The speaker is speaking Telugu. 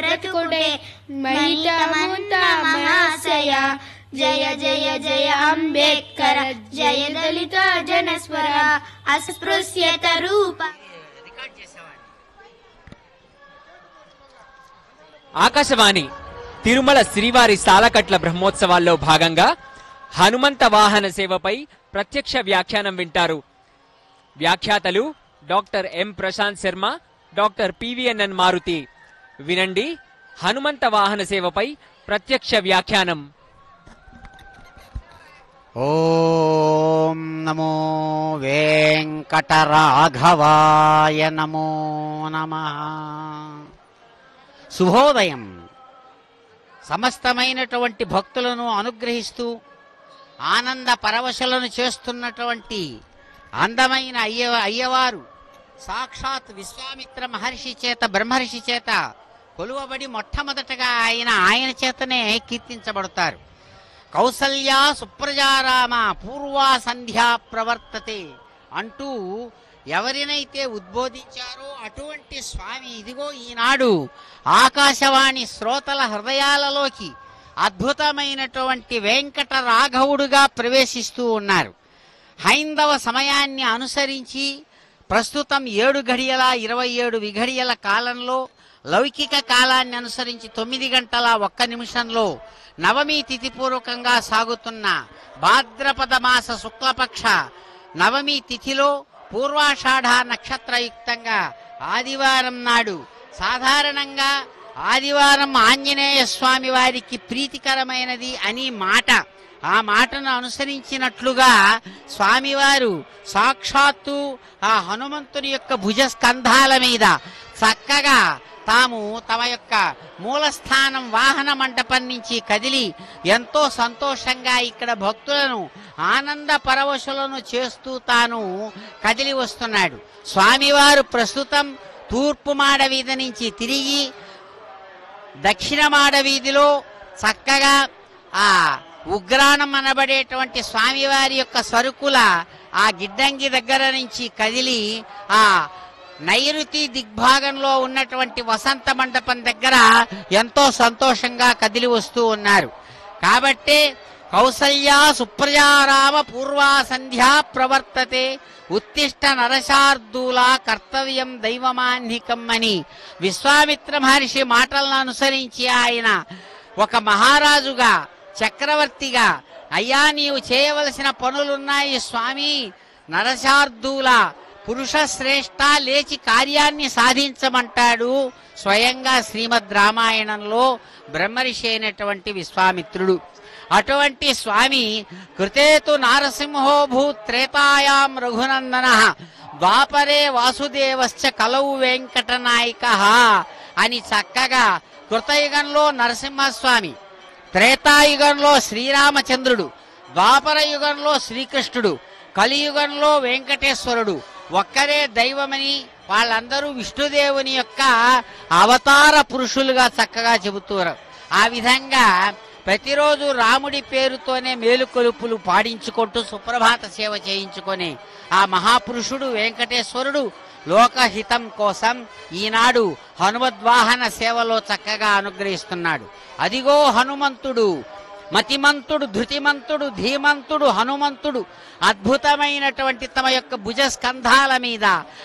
బ్రతుకుటే మహితమంత మహాశయ జయ జయ జయ అంబేద్కర జయ దళిత జనస్వర అస్పృశ్యత రూప. ఆకాశవాణి తిరుమల శ్రీవారి సాలకట్ల బ్రహ్మోత్సవాల్లో భాగంగా హనుమంత వాహన సేవపై ప్రత్యక్ష వ్యాఖ్యానం వింటారు. వ్యాఖ్యాతలు doctor M Prashanth Sharma, doctor PVNN Maruti. వినండి హనుమంత వాహన సేవపై ప్రత్యక్ష వ్యాఖ్యానం. ఓం నమో వెంకటరాఘవాయ నమో నమః. శుభోదయం. సమస్తమైనటువంటి భక్తులను అనుగ్రహిస్తూ ఆనంద పరవశులను చేస్తున్నటువంటి అందమైన అయ్యవారు సాక్షాత్ విశ్వామిత్ర మహర్షి చేత బ్రహ్మర్షి చేత కొలువబడి మొట్టమొదటగా ఆయన చేతనే కీర్తించబడతారు. కౌసల్యా సుప్రజారామ పూర్వా సంధ్యా ప్రవర్తతే అంటూ ఎవరినైతే ఉద్బోధించారో అటువంటి స్వామి ఇదిగో ఈనాడు ఆకాశవాణి శ్రోతల హృదయాలలోకి అద్భుతమైనటువంటి వెంకట రాఘవుడుగా ప్రవేశిస్తూ ఉన్నారు. హైందవ సమయాన్ని అనుసరించి ప్రస్తుతం 7:27 విఘడియల కాలంలో, లౌకిక కాలాన్ని అనుసరించి 9 గంటల 1 నిమిషంలో నవమి తిథిపూర్వకంగా సాగుతున్న భాద్రపద మాస శుక్లపక్ష నవమి తిథిలో పూర్వాషాఢ నక్షత్రయుక్తంగా ఆదివారం నాడు, సాధారణంగా ఆదివారం ఆంజనేయ స్వామి వారికి ప్రీతికరమైనది అని మాట, ఆ మాటను అనుసరించినట్లుగా స్వామివారు సాక్షాత్తు ఆ హనుమంతుని యొక్క భుజస్కంధాల మీద చక్కగా తమ యొక్క మూలస్థానం వాహన మండపం నుంచి కదిలి ఎంతో సంతోషంగా ఇక్కడ భక్తులను ఆనంద పరవశులను చేస్తూ తాను కదిలి వస్తున్నాడు. స్వామివారు ప్రస్తుతం తూర్పు మాడ వీధి నుంచి తిరిగి దక్షిణ మాడ వీధిలో చక్కగా ఆ ఉగ్రాణం అనబడేటువంటి స్వామివారి యొక్క సరుకుల ఆ గిడ్డంగి దగ్గర నుంచి కదిలి ఆ నైరుతి దిగ్భాగంలో ఉన్నటువంటి వసంత మండపం దగ్గర ఎంతో సంతోషంగా కదిలి వస్తూ ఉన్నారు. కాబట్టే కౌసల్యా సుప్రజారామ పూర్వా సంధ్యా ప్రవర్తతే ఉత్తిష్ట నరశార్దూలా కర్తవ్యం దైవమాన్నికం అని విశ్వామిత్ర మహర్షి మాటలను అనుసరించి ఆయన ఒక మహారాజుగా, చక్రవర్తిగా, అయ్యా నీవు చేయవలసిన పనులున్నాయి స్వామి, నరశార్దూల పురుష శ్రేష్ఠ లేచి కార్యాన్ని సాధించమంటాడు స్వయంగా శ్రీమద్ రామాయణంలో బ్రహ్మర్షి అయినటువంటి విశ్వామిత్రుడు. అటువంటి స్వామి కృతేతు నారసింహో భూత్ త్రేతాయాం రఘునందన ద్వాపరే వాసుదేవశ్చ కలౌ వెంకటనాయక అని చక్కగా కృతయుగంలో నరసింహస్వామి, త్రేతాయుగంలో శ్రీరామచంద్రుడు, ద్వాపర యుగంలో శ్రీకృష్ణుడు, కలియుగంలో వెంకటేశ్వరుడు ఒక్కరే దైవమని వాళ్ళందరూ విష్ణుదేవుని యొక్క అవతార పురుషులుగా చక్కగా చెబుతున్నారు. ఆ విధంగా ప్రతిరోజు రాముడి పేరుతోనే మేలుకొలుపులు పాడించుకుంటూ సుప్రభాత సేవ చేయించుకొని ఆ మహాపురుషుడు వెంకటేశ్వరుడు లోకహితం కోసం ఈనాడు హనుమద్వాహన సేవలో చక్కగా అనుగ్రహిస్తున్నాడు. అదిగో హనుమంతుడు, మతిమంతుడు, ధృతిమంతుడు, ధీమంతుడు హనుమంతుడు అద్భుతమైనటువంటి తమ యొక్క భుజస్కంధాల మీద